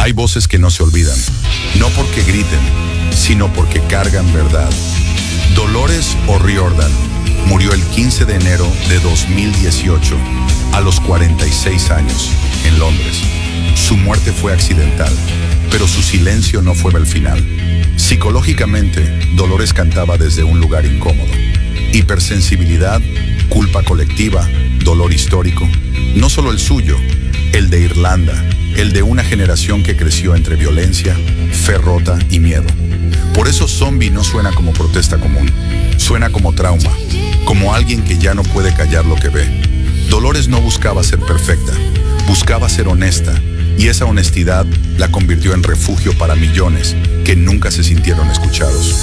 Hay voces que no se olvidan, no porque griten, sino porque cargan verdad. Dolores O'Riordan murió el 15 de enero de 2018, a los 46 años, en Londres. Su muerte fue accidental, pero su silencio no fue el final. Psicológicamente, Dolores cantaba desde un lugar incómodo. Hipersensibilidad, culpa colectiva, dolor histórico, no solo el suyo, el de Irlanda, el de una generación que creció entre violencia, fe rota y miedo. Por eso Zombie no suena como protesta común, suena como trauma, como alguien que ya no puede callar lo que ve. Dolores no buscaba ser perfecta, buscaba ser honesta, y esa honestidad la convirtió en refugio para millones que nunca se sintieron escuchados.